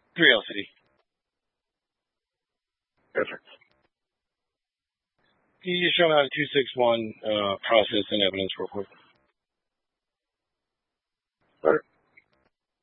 3 LCD. Perfect. Can you just show me how the 261 process and evidence real quick?